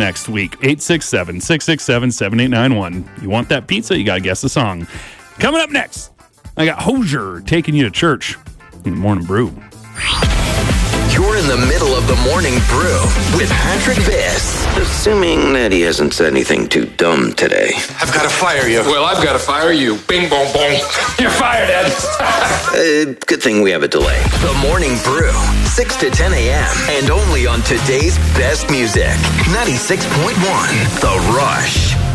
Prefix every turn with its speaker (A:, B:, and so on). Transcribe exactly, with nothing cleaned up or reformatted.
A: next week. eight six seven, six six seven, seven eight nine one. You want that pizza? You got to guess the song. Coming up next, I got Hozier taking you to church in the Morning Brew.
B: You're in the middle of the Morning Brew with Patrick Viss. Assuming that he hasn't said anything too dumb today.
C: I've got to fire you.
D: Well, I've got to fire you. Bing, bong, bong. You're fired, Ed.
B: uh, good thing we have a delay. The Morning Brew, six to ten a.m. And only on today's best music. ninety-six point one, The Rush.